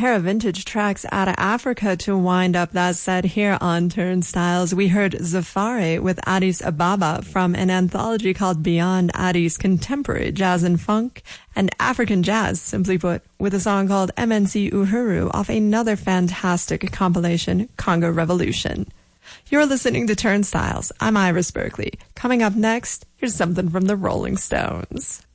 pair of vintage tracks out of Africa to wind up that set here on Turnstiles. We heard Zafari with Addis Ababa from an anthology called Beyond Addis Contemporary Jazz and Funk, and African Jazz, simply put, with a song called MNC Uhuru off another fantastic compilation, Congo Revolution. You're listening to Turnstiles. I'm Iris Berkeley. Coming up next, here's something from the Rolling Stones.